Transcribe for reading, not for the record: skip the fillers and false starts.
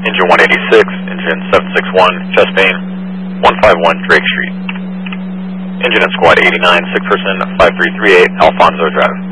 Engine 186, engine 761, chest main, 151 Drake Street. Engine and squad 89, 6 person, 5338, Alfonso Drive.